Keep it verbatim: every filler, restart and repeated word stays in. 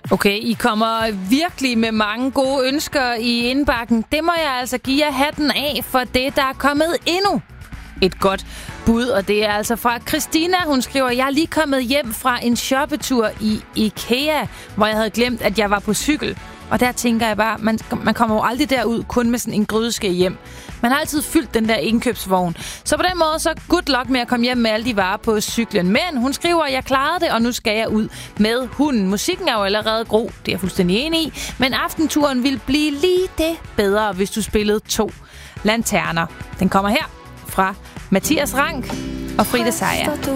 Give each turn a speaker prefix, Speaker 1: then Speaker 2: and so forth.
Speaker 1: Okay, I kommer virkelig med mange gode ønsker i indbakken. Det må jeg altså give jer hatten af for det, der er kommet endnu et godt bud. Og det er altså fra Christina. Hun skriver, jeg er lige kommet hjem fra en shoppetur i IKEA, hvor jeg havde glemt, at jeg var på cykel. Og der tænker jeg bare, man, man kommer jo aldrig derud kun med sådan en grydeske hjem. Man har altid fyldt den der indkøbsvogn. Så på den måde, så good luck med at komme hjem med alle de varer på cyklen. Men hun skriver, jeg klarede det, og nu skal jeg ud med hunden. Musikken er jo allerede god, det er jeg fuldstændig enig i. Men aftenturen vil blive lige det bedre, hvis du spillede to lanterner. Den kommer her fra Mathias Rank og Frida Sejer.